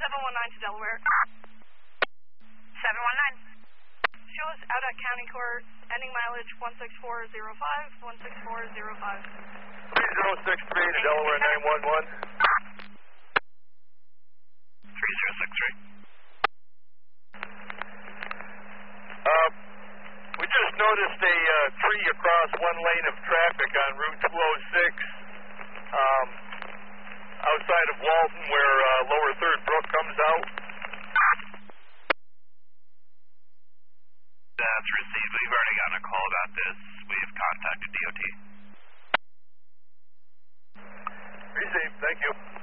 719 to Delaware. 719. Show us out at County Court, ending mileage 16405, 16405. 3063 to Delaware 911. 3063. We just noticed a tree across one lane of traffic on Route 206 outside of Walton where Lower Third Brook comes out. That's received. We've already gotten a call about this. We've contacted DOT. Received. Thank you.